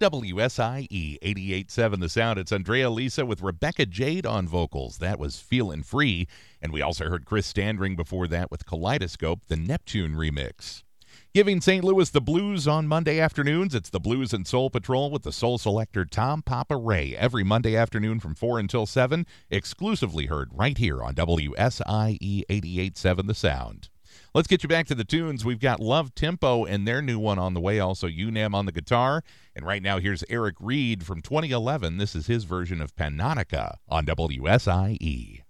WSIE 88.7 The Sound. It's Andrea Lisa with Rebecca Jade on vocals. That was Feelin' Free. And we also heard Chris Standring before that with Kaleidoscope, the Neptune remix. Giving St. Louis the blues on Monday afternoons, it's the Blues and Soul Patrol with the soul selector Tom Papa Ray every Monday afternoon from 4 until 7, exclusively heard right here on WSIE 88.7 The Sound. Let's get you back to the tunes. We've got Love Tempo and their new one on the way, also UNAM on the guitar. And right now, here's Eric Reed from 2011. This is his version of Panonica on WSIE.